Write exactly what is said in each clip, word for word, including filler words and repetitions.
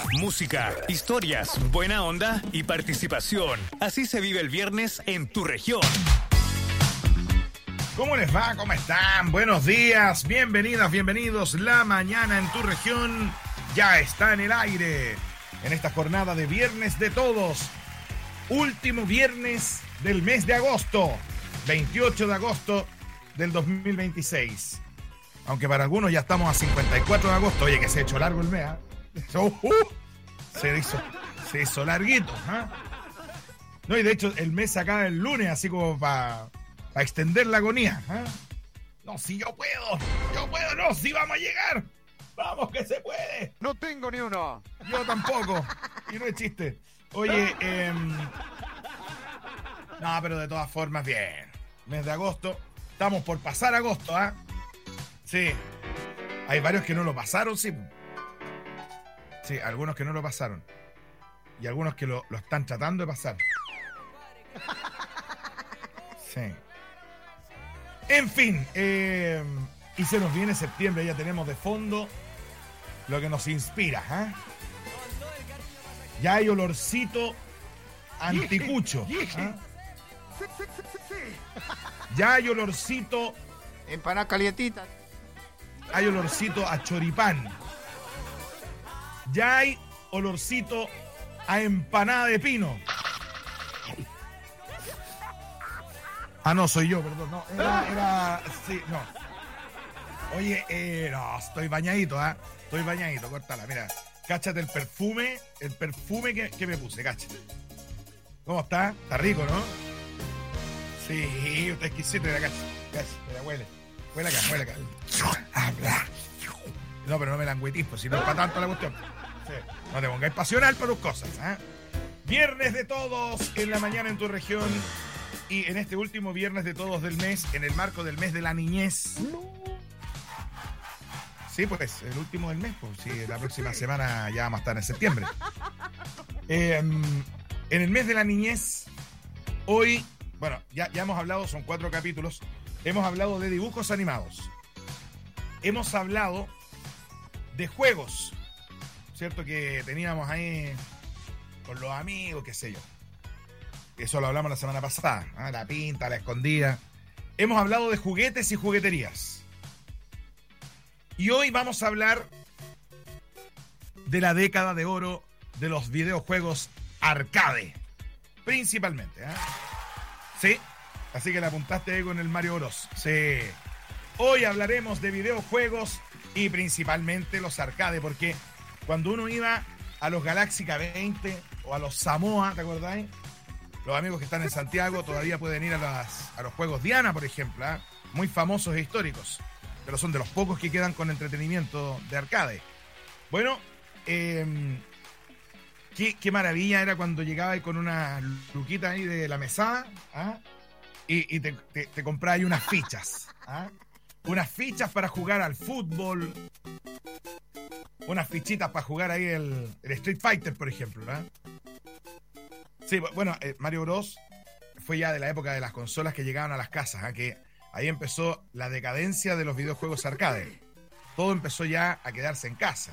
Música, historias, buena onda y participación. Así se vive el viernes en tu región. ¿Cómo les va? ¿Cómo están? Buenos días, bienvenidas, bienvenidos. La mañana en tu región ya está en el aire. En esta jornada de Viernes de Todos. Último viernes del mes de agosto. veintiocho de agosto del dos mil veintiséis. Aunque para algunos ya estamos a cincuenta y cuatro de agosto. Oye, que se ha hecho largo el mes, ¿eh? Uh, uh, se, hizo, se hizo larguito, ¿eh? No, y de hecho el mes se acaba el lunes, así como para pa extender la agonía, ¿eh? No, si yo puedo, yo puedo, no, si vamos a llegar. Vamos que se puede. No tengo ni uno. Yo tampoco. Y no es chiste. Oye, eh, no, pero de todas formas, bien. Mes de agosto. Estamos por pasar agosto, ¿ah? ¿eh? Sí. Hay varios que no lo pasaron, sí. Sí, algunos que no lo pasaron. Y algunos que lo, lo están tratando de pasar. Sí. En fin, eh, y se nos viene septiembre, ya tenemos de fondo lo que nos inspira, ¿eh? Ya hay olorcito anticucho, ¿eh? Ya hay olorcito, Empanada calientita. hay olorcito a choripán. Ya hay olorcito a empanada de pino. Ah, no, soy yo, perdón. No, era, era, sí, no. Oye, eh, no, estoy bañadito, ¿ah? ¿eh? Estoy bañadito, córtala, mira. Cáchate el perfume, el perfume que, que me puse, cáchate. ¿Cómo está? Está rico, ¿no? Sí, usted es exquisito, mira, cáchate, cáchate, mira, huele. Huele acá, huele acá. No, pero no me langüetís, pues si no es para tanto la cuestión. Sí. No te pongáis pasional por tus cosas, ¿eh? Viernes de Todos en la mañana en tu región. Y en este último viernes de todos del mes, en el marco del mes de la niñez. Sí, pues, el último del mes, pues sí, la próxima semana ya vamos a estar en septiembre. Eh, en el mes de la niñez, hoy, bueno, ya, ya hemos hablado, son cuatro capítulos, hemos hablado de dibujos animados. Hemos hablado de juegos, ¿cierto? Que teníamos ahí con los amigos, qué sé yo. Eso lo hablamos la semana pasada, ¿eh? La pinta, la escondida. Hemos hablado de juguetes y jugueterías. Y hoy vamos a hablar de la década de oro de los videojuegos arcade. Principalmente, ¿eh? Sí, así que la apuntaste ahí con el Mario Bros. Sí. Hoy hablaremos de videojuegos y principalmente los arcade, porque cuando uno iba a los Galaxica veinte o a los Samoa, ¿te acordáis? Los amigos que están en Santiago todavía pueden ir a, las, a los juegos Diana, por ejemplo, ¿eh? Muy famosos e históricos, pero son de los pocos que quedan con entretenimiento de arcade. Bueno, eh, qué, qué maravilla era cuando llegaba ahí con una luquita ahí de la mesada, ¿eh? y, y te, te, te compraba ahí unas fichas, ¿eh? Unas fichas para jugar al fútbol, unas fichitas para jugar ahí el, el Street Fighter, por ejemplo, ¿eh? Sí, bueno, eh, Mario Bros. Fue ya de la época de las consolas que llegaban a las casas, ¿eh? Que ahí empezó la decadencia de los videojuegos arcade. Todo empezó ya a quedarse en casa.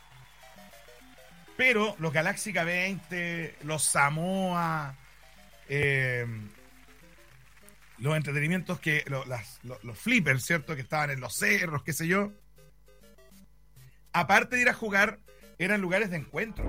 Pero los Galaxica veinte, los Samoa, eh, los entretenimientos que, lo, las, lo, los flippers, ¿cierto? Que estaban en los cerros, qué sé yo. Aparte de ir a jugar, eran lugares de encuentro.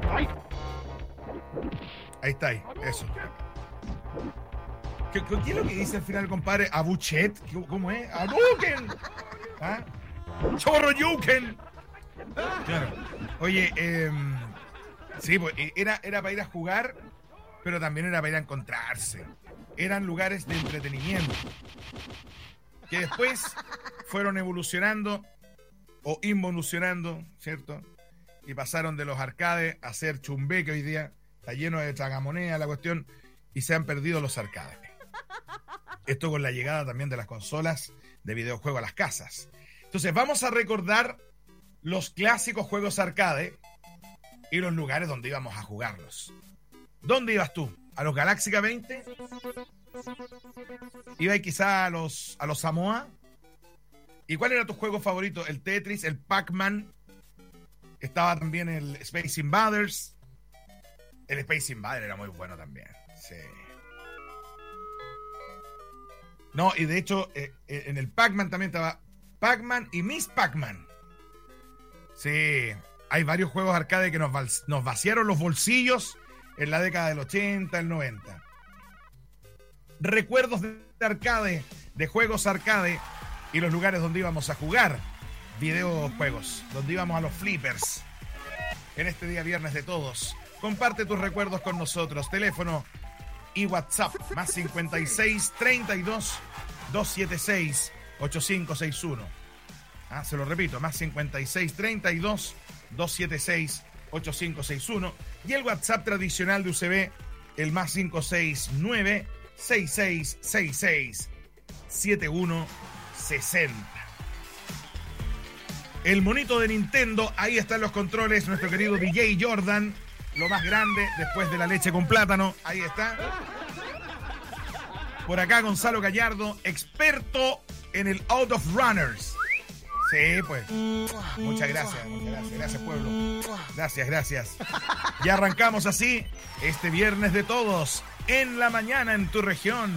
Ahí está, ahí, eso. ¿Qué, ¿Qué es lo que dice al final, compadre? ¿Abuchet? ¿Cómo es? ¡Abuken! ¿Ah? ¡Chorro Yuken! Claro. Oye, eh, sí, pues era, era para ir a jugar, pero también era para ir a encontrarse. Eran lugares de entretenimiento que después fueron evolucionando o involucionando, ¿cierto? Y pasaron de los arcades a ser chumbé, que hoy día está lleno de tragamoneda la cuestión, y se han perdido los arcades. Esto con la llegada también de las consolas de videojuegos a las casas. Entonces vamos a recordar los clásicos juegos arcade y los lugares donde íbamos a jugarlos. ¿Dónde ibas tú? ¿A los Galaxica veinte? ¿Ibas quizá a los, a los Samoa? ¿Y cuál era tu juego favorito? ¿El Tetris, el Pac-Man, Estaba también el Space Invaders. El Space Invader era muy bueno también. Sí. No, y de hecho, eh, eh, en el Pac-Man también estaba Pac-Man y Miss Pac-Man. Sí, hay varios juegos arcade que nos, nos vaciaron los bolsillos en la década del ochenta, el noventa. Recuerdos de arcade, de juegos arcade y los lugares donde íbamos a jugar videojuegos, donde íbamos a los flippers. En este día viernes de todos, comparte tus recuerdos con nosotros. Teléfono y WhatsApp, más cincuenta y seis, treinta y dos, doscientos setenta y seis, ochenta y cinco sesenta y uno. Ah, se lo repito, más cincuenta y seis, treinta y dos, doscientos setenta y seis, ochenta y cinco sesenta y uno. Y el WhatsApp tradicional de U C B, el más cinco seis nueve, seis seis seis seis, siete uno sesenta. El monito de Nintendo, ahí están los controles, nuestro querido D J Jordan, lo más grande después de la leche con plátano, ahí está. Por acá Gonzalo Gallardo, experto en el Out of Runners. Sí, pues. Muchas gracias, muchas gracias, gracias pueblo. Gracias, gracias. Y arrancamos así este viernes de todos, en la mañana en tu región.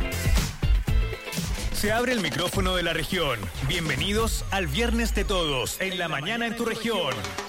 Se abre el micrófono de la región. Bienvenidos al Viernes de Todos, en la mañana en tu región.